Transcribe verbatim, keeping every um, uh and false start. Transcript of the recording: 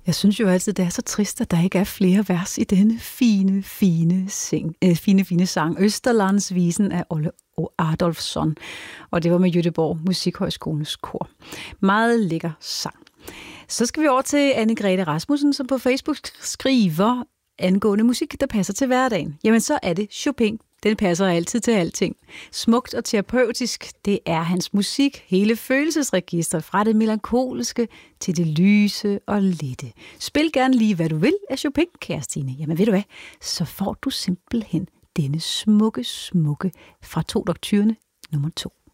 Jeg synes jo altid, det er så trist, at der ikke er flere vers i denne fine, fine, sing, øh, fine, fine sang. Østerlandsvisen af Olle Adolfsson, og det var med Göteborg Musikhøjskolens kor. Meget lækker sang. Så skal vi over til Anne-Grethe Rasmussen, som på Facebook skriver angående musik, der passer til hverdagen. Jamen så er det Chopin. Den passer altid til alting. Smukt og terapeutisk, det er hans musik. Hele følelsesregistret fra det melankoliske til det lyse og lette. Spil gerne lige, hvad du vil af Chopin, kære Stine. Jamen ved du hvad, så får du simpelthen denne smukke, smukke fra to Nocturne nummer to.